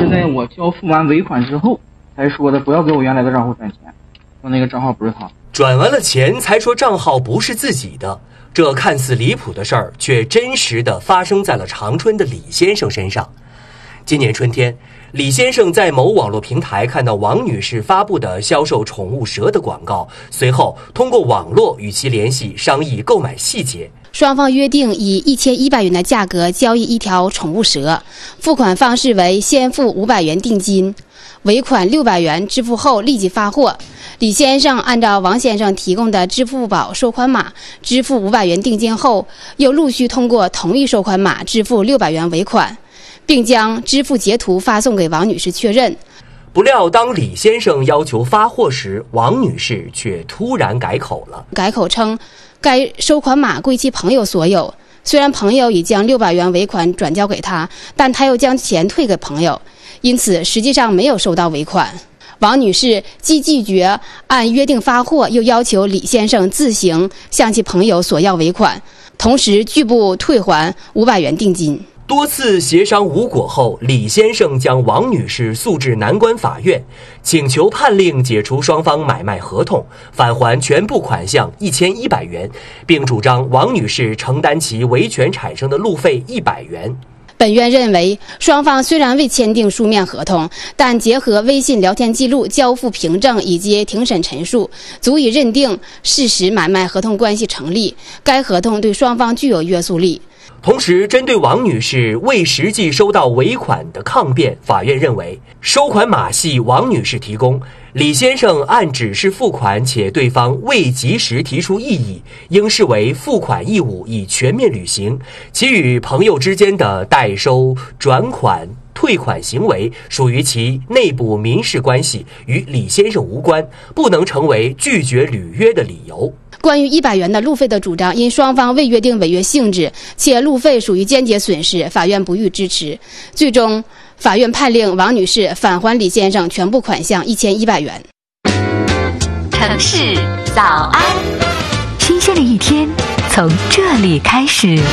是在我交付完尾款之后才说的，不要给我原来的账户转钱，说那个账号不是他。 转完了钱才说账号不是自己的，这看似离谱的事儿，却真实的发生在了长春的李先生身上。今年春天，李先生在某网络平台看到王女士发布的销售宠物蛇的广告，随后通过网络与其联系，商议购买细节。 双方约定以1100元的价格交易一条宠物蛇，付款方式为先付500元定金，尾款600元支付后立即发货。李先生按照王先生提供的支付宝收款码支付500元定金后，又陆续通过同一收款码支付600元尾款，并将支付截图发送给王女士确认。 不料当李先生要求发货时，王女士却突然改口了， 改口称该收款码归其朋友所有，虽然朋友已将600元尾款转交给他，但他又将钱退给朋友，因此实际上没有收到尾款。王女士既拒绝按约定发货，又要求李先生自行向其朋友索要尾款，同时拒不退还500元定金。 多次协商无果后，李先生将王女士诉至南关法院，请求判令解除双方买卖合同，返还全部款项1100元，并主张王女士承担其维权产生的路费100元。 本院认为，双方虽然未签订书面合同，但结合微信聊天记录、交付凭证以及庭审陈述，足以认定事实买卖合同关系成立，该合同对双方具有约束力。 同时，针对王女士未实际收到尾款的抗辩，法院认为收款码系王女士提供，李先生按指示付款且对方未及时提出异议，应视为付款义务已全面履行，其与朋友之间的代收、转款、退款行为属于其内部民事关系，与李先生无关，不能成为拒绝履约的理由。 关于100元的路费的主张，因双方未约定违约性质，且路费属于间接损失，法院不予支持。最终，法院判令王女士返还李先生全部款项1100元。 城市早安，新鲜的一天从这里开始。